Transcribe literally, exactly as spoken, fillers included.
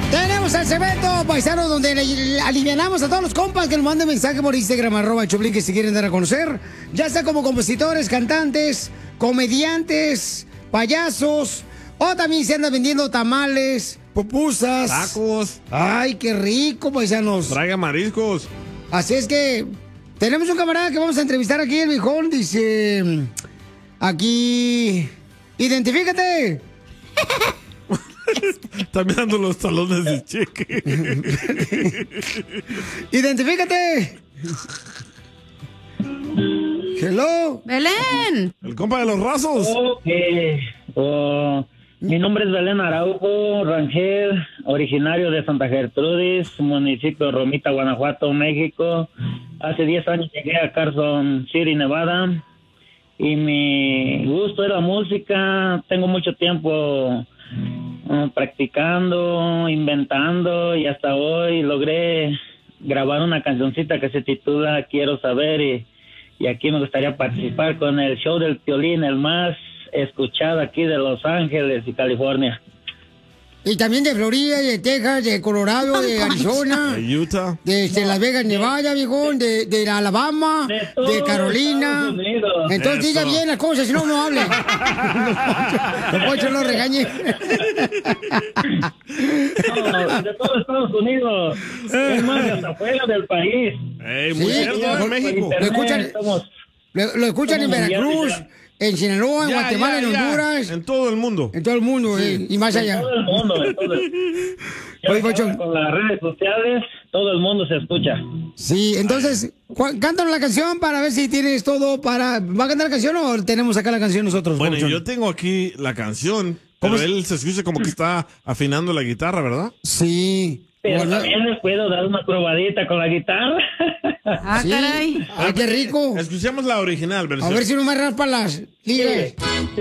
Tenemos el segmento, paisano, donde le, le alivianamos a todos los compas que nos manden mensaje por Instagram, arroba el Choplin, que si quieren dar a conocer, ya sea como compositores, cantantes, comediantes, payasos, o también se andan vendiendo tamales, pupusas. Tacos. Ay, qué rico, paisanos. Traiga mariscos. Así es que tenemos un camarada que vamos a entrevistar aquí, el viejón, dice, aquí, identifícate. Está mirando los talones de cheque. ¡Identifícate! Hello. Belén. El compa de los rasos. Ok. Oh, mi nombre es Belén Araujo Rangel, originario de Santa Gertrudis, municipio de Romita, Guanajuato, México. Hace diez años llegué a Carson City, Nevada. Y mi gusto es la música. Tengo mucho tiempo Uh, practicando, inventando, y hasta hoy logré grabar una cancioncita que se titula Quiero Saber, y, y aquí me gustaría participar con el show del Piolín, el más escuchado aquí de Los Ángeles y California. Y también de Florida, de Texas, de Colorado, de Arizona, de Utah, de, de Las Vegas, Nevada, viejón, de, de Alabama, de, de Carolina. Entonces diga bien las cosas, si no, no hable. No, Poncho, no regañe. No, de todo Estados Unidos. Es más, hasta fuera del país. Ey, muy Sí, cierto, en México. Lo escuchan, Estamos- lo, lo escuchan en estamos Veracruz, mundiales en Sinaloa, en Ya, Guatemala, ya, en ya. Honduras. En todo el mundo. En todo el mundo, eh, y más En allá. todo el mundo, en todo el- Ya Oye, sabes, Poncho. con las redes sociales, todo el mundo se escucha. Sí, entonces, cu- cántanos la canción para ver si tienes todo para... ¿Va a cantar la canción o tenemos acá la canción nosotros? Bueno, Papuchón? yo tengo aquí la canción, ¿Cómo pero se- él se escucha como que está afinando la guitarra, ¿verdad? Sí. Pero Bueno, también les puedo dar una probadita con la guitarra. Ah, sí. caray. Ay, qué rico. Escuchemos la original A versión. ver si no me raspa las ligas.